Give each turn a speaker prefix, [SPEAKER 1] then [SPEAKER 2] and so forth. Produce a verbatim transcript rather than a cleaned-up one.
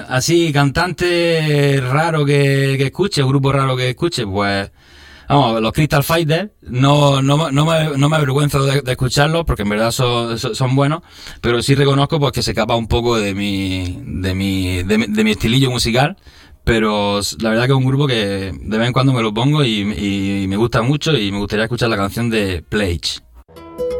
[SPEAKER 1] Así, cantante raro que, que escuche, grupo raro que escuche, pues... Vamos, los Crystal Fighters, no, no, no, me, no me avergüenzo de, de escucharlos porque en verdad son, son, son buenos, pero sí reconozco pues que se escapa un poco de mi, de mi, de mi, de mi estilillo musical, pero la verdad que es un grupo que de vez en cuando me lo pongo y, y me gusta mucho y me gustaría escuchar la canción de Pledge.